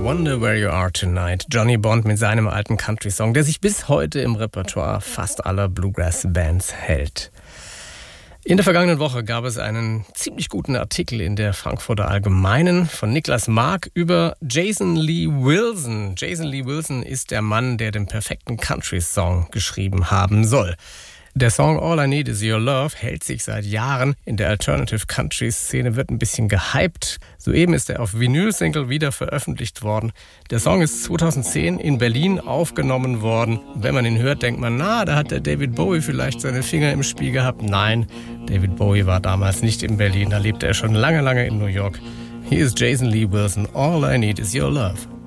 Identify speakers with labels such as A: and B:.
A: Wonder Where You Are Tonight. Johnny Bond mit seinem alten Country-Song, der sich bis heute im Repertoire fast aller Bluegrass-Bands hält. In der vergangenen Woche gab es einen ziemlich guten Artikel in der Frankfurter Allgemeinen von Niklas Mark über Jason Lee Wilson. Jason Lee Wilson ist der Mann, der den perfekten Country-Song geschrieben haben soll. Der Song All I Need Is Your Love hält sich seit Jahren in der Alternative Country Szene, wird ein bisschen gehypt. Soeben ist er auf Vinyl-Single wieder veröffentlicht worden. Der Song ist 2010 in Berlin aufgenommen worden. Wenn man ihn hört, denkt man, da hat der David Bowie vielleicht seine Finger im Spiel gehabt. Nein, David Bowie war damals nicht in Berlin, da lebte er schon lange, lange in New York. Hier ist Jason Lee Wilson, All I Need Is Your Love.